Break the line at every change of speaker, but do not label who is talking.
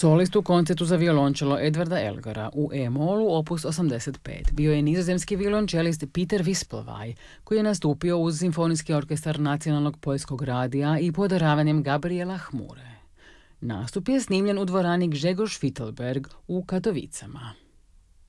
Solist u koncertu za violončelo Edvarda Elgara u E-molu opus 85 bio je nizozemski violončelist Peter Wispelwey, koji je nastupio uz Simfonijski orkestar Nacionalnog poljskog radija i pod odaravanjem Gabriela Hmure. Nastup je snimljen u dvorani Grzegorz Fittelberg u Katovicama.